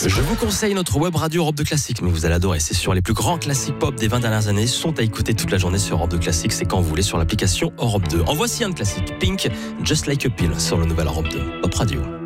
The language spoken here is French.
Je vous conseille notre web radio Europe 2 Classique, mais vous allez adorer. C'est sur les plus grands classiques pop des 20 dernières années. Sont à écouter toute la journée sur Europe 2 Classique. C'est quand vous voulez sur l'application Europe 2. En voici un de classique. Pink, Just Like a Pill sur le nouvel Europe 2. Hop Radio.